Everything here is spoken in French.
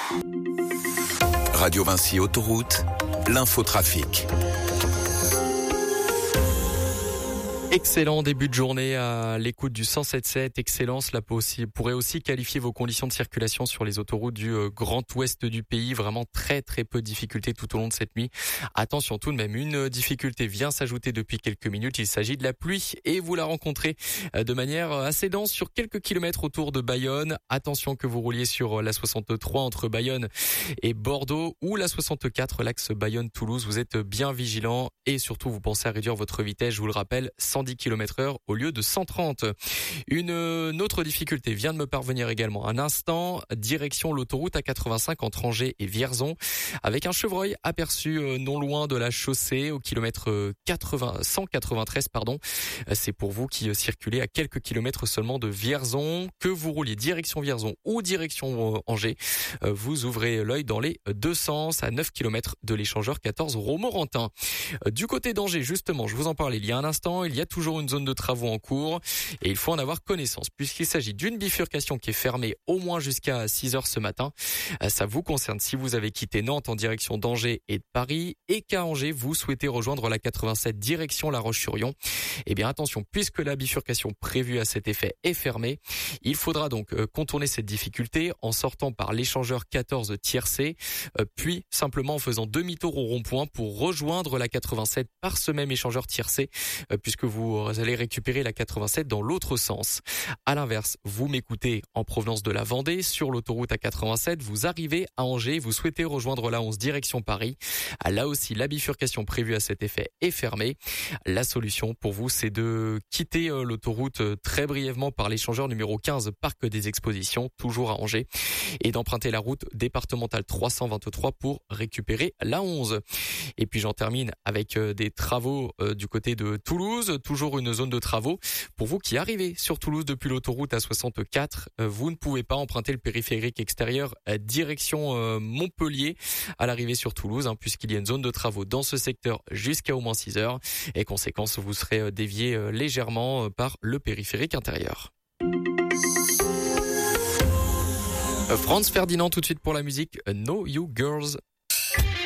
Radio Vinci Autoroute, l'infotrafic. Excellent début de journée à l'écoute du 107.7. Excellent, cela pourrait aussi qualifier vos conditions de circulation sur les autoroutes du grand ouest du pays. Vraiment très très peu de difficultés tout au long de cette nuit. Attention tout de même, une difficulté vient s'ajouter depuis quelques minutes. Il s'agit de la pluie et vous la rencontrez de manière assez dense sur quelques kilomètres autour de Bayonne. Attention que vous rouliez sur la 63 entre Bayonne et Bordeaux ou la 64, l'axe Bayonne-Toulouse. Vous êtes bien vigilant et surtout vous pensez à réduire votre vitesse. Je vous le rappelle, 110 km/h au lieu de 130. Une autre difficulté vient de me parvenir également. Un instant, direction l'autoroute A85 entre Angers et Vierzon, avec un chevreuil aperçu non loin de la chaussée au kilomètre 193. C'est pour vous qui circulez à quelques kilomètres seulement de Vierzon, que vous rouliez direction Vierzon ou direction Angers. Vous ouvrez l'œil dans les deux sens à 9 km de l'échangeur 14 Romorantin. Du côté d'Angers, justement, je vous en parlais il y a un instant, il y a toujours une zone de travaux en cours et il faut en avoir connaissance puisqu'il s'agit d'une bifurcation qui est fermée au moins jusqu'à 6h ce matin. Ça vous concerne si vous avez quitté Nantes en direction d'Angers et de Paris et qu'à Angers, vous souhaitez rejoindre la 87 direction La Roche-sur-Yon. Eh bien attention, puisque la bifurcation prévue à cet effet est fermée, il faudra donc contourner cette difficulté en sortant par l'échangeur 14 Tiercé, puis simplement en faisant demi-tour au rond-point pour rejoindre la 87 par ce même échangeur Tiercé, puisque vous allez récupérer la 87 dans l'autre sens. À l'inverse, vous m'écoutez en provenance de la Vendée sur l'autoroute A87, vous arrivez à Angers, vous souhaitez rejoindre la 11 direction Paris. Là aussi, la bifurcation prévue à cet effet est fermée. La solution pour vous, c'est de quitter l'autoroute très brièvement par l'échangeur numéro 15 Parc des Expositions, toujours à Angers, et d'emprunter la route départementale 323 pour récupérer la 11. Et puis j'en termine avec des travaux du côté de Toulouse, toujours une zone de travaux. Pour vous qui arrivez sur Toulouse depuis l'autoroute A64, vous ne pouvez pas emprunter le périphérique extérieur direction Montpellier à l'arrivée sur Toulouse, puisqu'il y a une zone de travaux dans ce secteur jusqu'à au moins 6h. Et conséquence, vous serez dévié légèrement par le périphérique intérieur. Franz Ferdinand tout de suite pour la musique. Know You Girls